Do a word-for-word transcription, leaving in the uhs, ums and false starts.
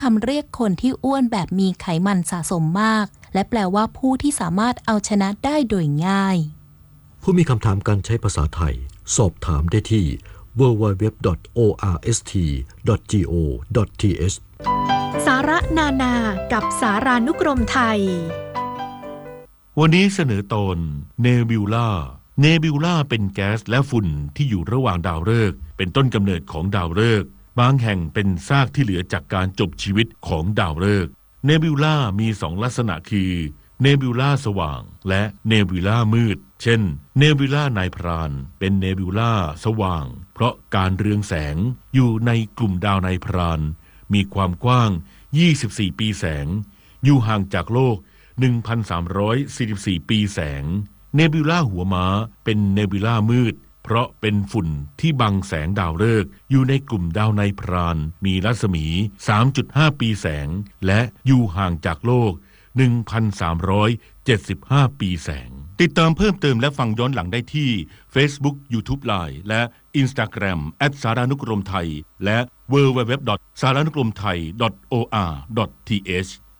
คำเรียกคนที่อ้วนแบบมีไขมันสะสมมากและแปลว่าผู้ที่สามารถเอาชนะได้โดยง่ายผู้มีคำถามการใช้ภาษาไทยสอบถามได้ที่ ดับเบิลยู ดับเบิลยู ดับเบิลยู ดอท โอ อาร์ เอส ที ดอท จี โอ ดอท ที เอชสาระนานากับสารานุกรมไทยวันนี้เสนอตอนเนบิวลาเนบิวลาเป็นแก๊สและฝุ่นที่อยู่ระหว่างดาวฤกษ์เป็นต้นกำเนิดของดาวฤกษ์บางแห่งเป็นซากที่เหลือจากการจบชีวิตของดาวฤกษ์เนบิวลามีสองลักษณะคือเนบิวลาสว่างและเนบิวลามืดเช่นเนบิวลานายพรานเป็นเนบิวลาสว่างเพราะการเรืองแสงอยู่ในกลุ่มดาวนายพรานมีความกว้างยี่สิบสี่ปีแสงอยู่ห่างจากโลก หนึ่งพันสามร้อยสี่สิบสี่ ปีแสงเนบิวลาหัวม้าเป็นเนบิวลามืดเพราะเป็นฝุ่นที่บังแสงดาวฤกษ์อยู่ในกลุ่มดาวนายพรานมีรัศมี สามจุดห้า ปีแสงและอยู่ห่างจากโลก หนึ่งพันสามร้อยเจ็ดสิบห้า ปีแสงติดตามเพิ่มเติมและฟังย้อนหลังได้ที่ Facebook YouTube Line และ Instagram แอท สารานุกรมไทยและ ดับเบิลยู ดับเบิลยู ดับเบิลยู ดอท สารานุกรมไทย ดอท โอ อาร์ ดอท ที เอช